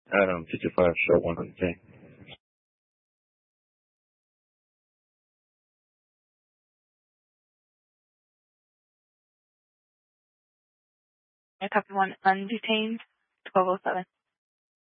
Adam 55, show 100K. I copy one undetained, 1207.